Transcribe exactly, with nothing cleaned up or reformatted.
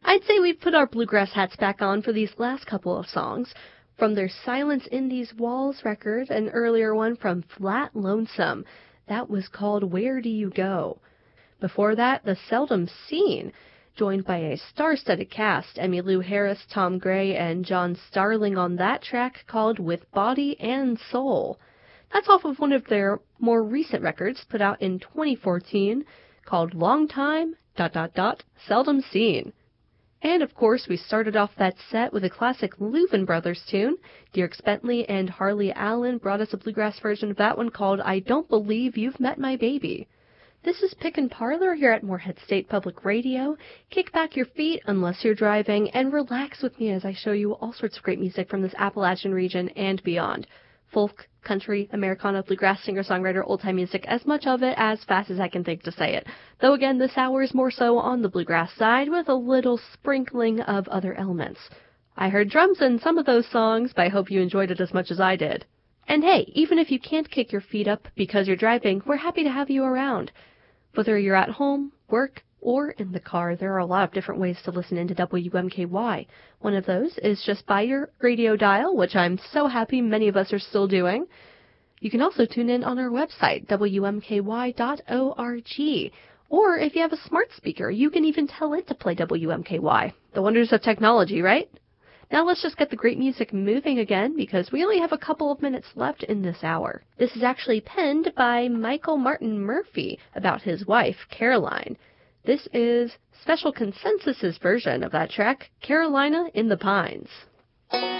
I'd say we've put our bluegrass hats back on for these last couple of songs. From their Silence in These Walls record, an earlier one from Flat Lonesome. That was called Where Do You Go? Before that, The Seldom Seen, joined by a star-studded cast, Emmylou Harris, Tom Gray, and John Starling on that track called With Body and Soul. That's off of one of their more recent records put out in twenty fourteen called Long Time, dot, dot, dot, Seldom Seen. And, of course, we started off that set with a classic Louvin Brothers tune. Dierks Bentley and Harley Allen brought us a bluegrass version of that one called I Don't Believe You've Met My Baby. This is Pick and Parlor here at Morehead State Public Radio. Kick back your feet unless you're driving and relax with me as I show you all sorts of great music from this Appalachian region and beyond. Folk, country, Americana, bluegrass, singer-songwriter, old-time music, as much of it as fast as I can think to say it. Though again, this hour is more so on the bluegrass side with a little sprinkling of other elements. I heard drums in some of those songs, but I hope you enjoyed it as much as I did. And hey, even if you can't kick your feet up because you're driving, we're happy to have you around. Whether you're at home, work, or in the car, there are a lot of different ways to listen into W M K Y. One of those is just by your radio dial, which I'm so happy many of us are still doing. You can also tune in on our website, W M K Y dot org. Or if you have a smart speaker, you can even tell it to play W M K Y. The wonders of technology, right? Now let's just get the great music moving again, because we only have a couple of minutes left in this hour. This is actually penned by Michael Martin Murphey about his wife, Caroline. This is Special Consensus's version of that track, Carolina in the Pines.